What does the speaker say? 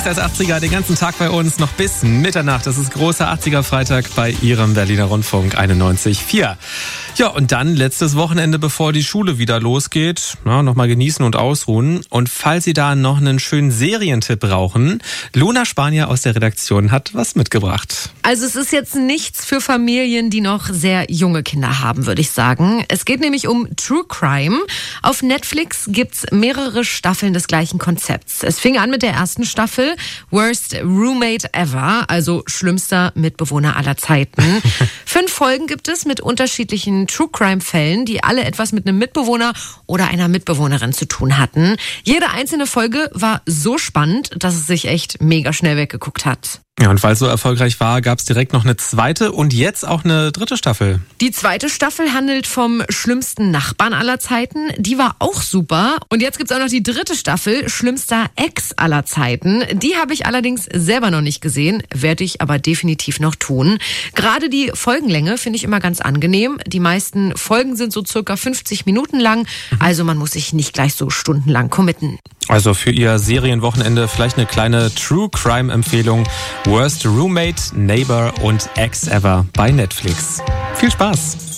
ist 80er den ganzen Tag bei uns, noch bis Mitternacht. Das ist großer 80er-Freitag bei Ihrem Berliner Rundfunk 91.4. Ja, und dann letztes Wochenende, bevor die Schule wieder losgeht. Nochmal genießen und ausruhen. Und falls Sie da noch einen schönen Serientipp brauchen, Luna Spanier aus der Redaktion hat was mitgebracht. Also es ist jetzt nichts für Familien, die noch sehr junge Kinder haben, würde ich sagen. Es geht nämlich um True Crime. Auf Netflix gibt's mehrere Staffeln des gleichen Konzepts. Es fing an mit der ersten Staffel, Worst Roommate Ever, also schlimmster Mitbewohner aller Zeiten. 5 Folgen gibt es mit unterschiedlichen True Crime Fällen, die alle etwas mit einem Mitbewohner oder einer Mitbewohnerin zu tun hatten. Jede einzelne Folge war so spannend, dass es sich echt mega schnell weggeguckt hat. Ja, und weil es so erfolgreich war, gab es direkt noch eine zweite und jetzt auch eine dritte Staffel. Die zweite Staffel handelt vom schlimmsten Nachbarn aller Zeiten. Die war auch super. Und jetzt gibt's auch noch die dritte Staffel, schlimmster Ex aller Zeiten. Die habe ich allerdings selber noch nicht gesehen, werde ich aber definitiv noch tun. Gerade die Folgenlänge finde ich immer ganz angenehm. Die meisten Folgen sind so circa 50 Minuten lang, also man muss sich nicht gleich so stundenlang committen. Also für Ihr Serienwochenende vielleicht eine kleine True Crime Empfehlung. Worst Roommate, Neighbor und Ex Ever bei Netflix. Viel Spaß!